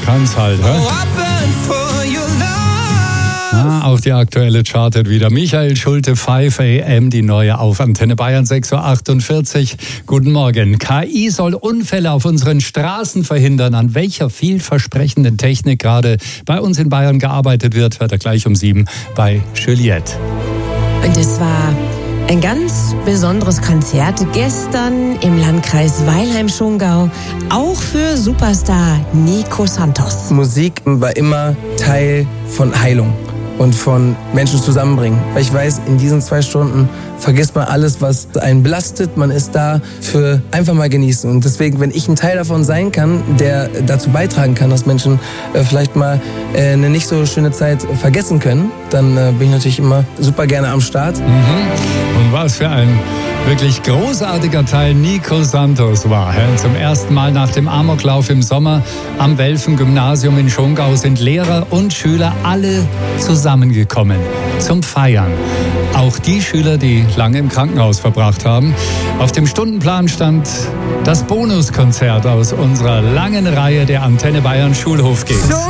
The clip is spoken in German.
kann's halt, hä? Auch die aktuelle chartet wieder. Michael Schulte, 5 AM, die neue auf Antenne Bayern, 6.48 Uhr. Guten Morgen. KI soll Unfälle auf unseren Straßen verhindern. An welcher vielversprechenden Technik gerade bei uns in Bayern gearbeitet wird, hört er gleich um 7 bei Juliette. Und es war ein ganz besonderes Konzert gestern im Landkreis Weilheim-Schongau, auch für Superstar Nico Santos. Musik war immer Teil von Heilung und von Menschen zusammenbringen. Weil ich weiß, in diesen 2 Stunden vergisst man alles, was einen belastet. Man ist da für einfach mal genießen. Und deswegen, wenn ich ein Teil davon sein kann, der dazu beitragen kann, dass Menschen vielleicht mal eine nicht so schöne Zeit vergessen können, dann bin ich natürlich immer super gerne am Start. Und was für ein wirklich großartiger Teil Nico Santos war. Zum ersten Mal nach dem Amoklauf im Sommer am Welfen-Gymnasium in Schongau sind Lehrer und Schüler alle zusammengekommen zum Feiern. Auch die Schüler, die lange im Krankenhaus verbracht haben. Auf dem Stundenplan stand das Bonuskonzert aus unserer langen Reihe der Antenne Bayern Schulhof geht.